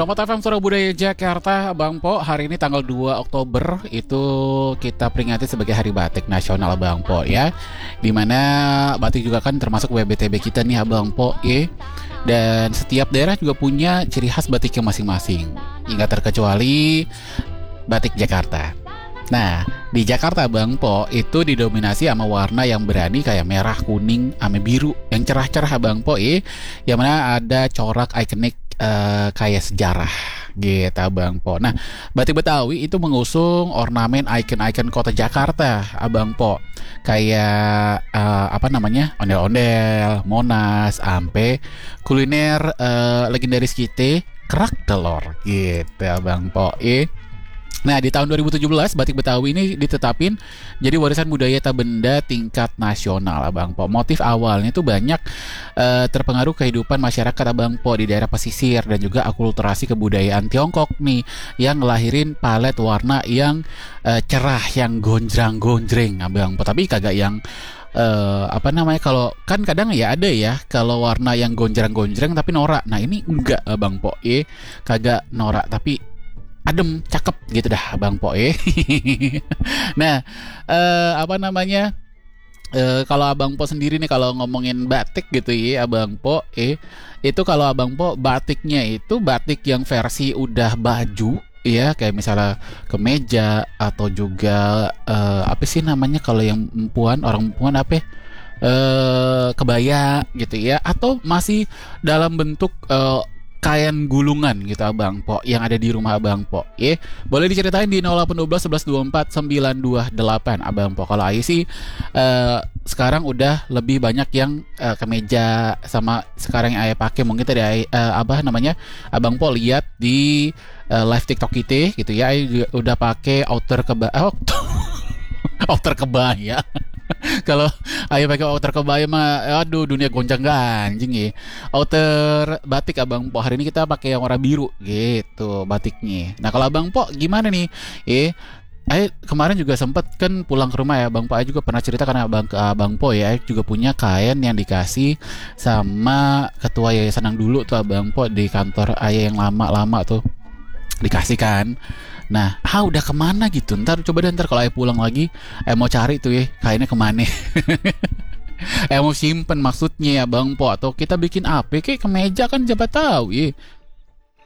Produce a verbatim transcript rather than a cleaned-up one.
Promot F M Suara Budaya Jakarta, Bang Po. Hari ini tanggal dua Oktober itu kita peringati sebagai Hari Batik Nasional, Bang Po ya. Dimana batik juga kan termasuk W B T B kita nih, Bang Po ya. Dan setiap daerah juga punya ciri khas batiknya masing-masing. Hingga terkecuali batik Jakarta. Nah, di Jakarta, Bang Po, itu didominasi sama warna yang berani kayak merah, kuning, ame biru, yang cerah-cerah, Bang Po ya. Yang mana ada corak ikonik uh, kayak sejarah gitu, Bang Po. Nah, batik Betawi itu mengusung ornamen ikon-ikon kota Jakarta, Abang Po. Kayak uh, apa namanya? Ondel-ondel, Monas, ampe kuliner uh, legendaris kita, kerak telur gitu, Abang Po. Eh. Nah, di tahun dua ribu tujuh belas batik Betawi ini ditetapin jadi warisan budaya tak benda tingkat nasional, Abang Po. Motif awalnya itu banyak uh, terpengaruh kehidupan masyarakat, Abang Po, di daerah pesisir dan juga akulturasi kebudayaan Tiongkok nih yang ngelahirin palet warna yang uh, cerah, yang gonjrang-gonjreng, Abang Po. Tapi kagak yang Uh, apa namanya, kalau kan kadang ya ada ya kalau warna yang gonjrang-gonjreng tapi norak. Nah, ini enggak, Abang Po, eh kagak norak tapi adem, cakep gitu dah, Bang Po eh. Nah, eh, apa namanya? Eh, kalau Abang Po sendiri nih kalau ngomongin batik gitu ya, Abang Po eh itu kalau Abang Po batiknya itu batik yang versi udah baju ya, kayak misalnya kemeja atau juga eh, apa sih namanya kalau yang empuan, orang empuan apa ya? Eh, kebaya gitu ya, atau masih dalam bentuk eh, kain gulungan gitu, Abang Po, yang ada di rumah Abang Po. Ya, boleh diceritain di nol delapan satu dua satu satu dua empat sembilan dua delapan, Abang Po. Kalau Ai sih uh, sekarang udah lebih banyak yang uh, kemeja sama sekarang yang Ai pakai. Mungkin tadi uh, apa namanya Abang Po lihat di uh, live TikTok kita gitu ya, Ai udah pakai outer kebaya. Oh, outer kebaya. Kalau ayo pakai outer kebaya mah aduh dunia goncang ganjing ya. Outer batik, Abang Po, hari ini kita pakai yang warna biru gitu batiknya. Nah, kalau Abang Po gimana nih? Eh Ay kemarin juga sempet kan pulang ke rumah ya, Bang Po. Ay juga pernah cerita karena Abang ke Abang Po ya, Ay juga punya kain yang dikasih sama ketua yayasan yang dulu tuh, Abang Po, di kantor Ay yang lama-lama tuh dikasihkan. Nah, ah udah kemana gitu? Ntar coba deh, ntar kalau Ay pulang lagi, Ay mau cari tuh ya kainnya kemana. Ay mau simpen maksudnya ya, Bang Po. Atau kita bikin apa? Kayak kemeja kan siapa tahu ya.